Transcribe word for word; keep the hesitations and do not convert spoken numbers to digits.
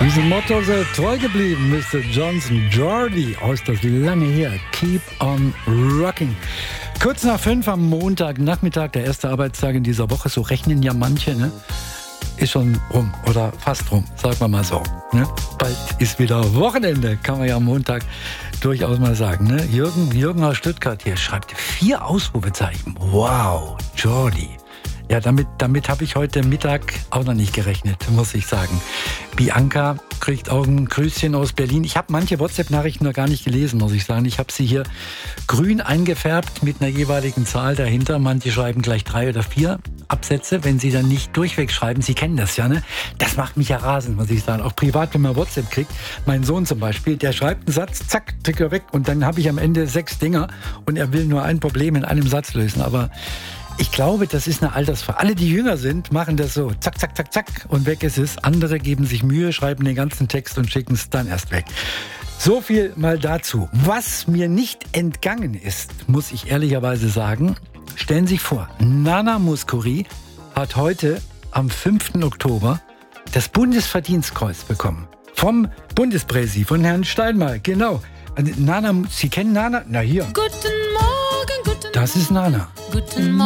Diesem Motto sehr treu geblieben, Mister Johnson. Jordi aus das lange her. Keep on rocking. Kurz nach fünf am Montagnachmittag, der erste Arbeitstag in dieser Woche. So rechnen ja manche, ne? Ist schon rum oder fast rum, sagen wir mal so. Ne? Bald ist wieder Wochenende, kann man ja am Montag durchaus mal sagen. Ne? Jürgen, Jürgen aus Stuttgart hier schreibt vier Ausrufezeichen. Wow, Jordi. Ja, damit, damit habe ich heute Mittag auch noch nicht gerechnet, muss ich sagen. Bianca kriegt auch ein Grüßchen aus Berlin. Ich habe manche WhatsApp-Nachrichten noch gar nicht gelesen, muss ich sagen. Ich habe sie hier grün eingefärbt mit einer jeweiligen Zahl dahinter. Manche schreiben gleich drei oder vier Absätze, wenn sie dann nicht durchweg schreiben. Sie kennen das ja, ne? Das macht mich ja rasend, muss ich sagen. Auch privat, wenn man WhatsApp kriegt. Mein Sohn zum Beispiel, der schreibt einen Satz, zack, Ticker weg. Und dann habe ich am Ende sechs Dinger und er will nur ein Problem in einem Satz lösen. Aber ich glaube, das ist eine Altersfrage. Alle, die jünger sind, machen das so. Zack, zack, zack, zack. Und weg ist es. Andere geben sich Mühe, schreiben den ganzen Text und schicken es dann erst weg. So viel mal dazu. Was mir nicht entgangen ist, muss ich ehrlicherweise sagen, stellen Sie sich vor, Nana Mouskouri hat heute am fünften Oktober das Bundesverdienstkreuz bekommen. Vom Bundespräsi, von Herrn Steinmeier. Genau. Nana, Sie kennen Nana? Na hier. Guten Morgen, guten Das ist Nana. Guten Morgen.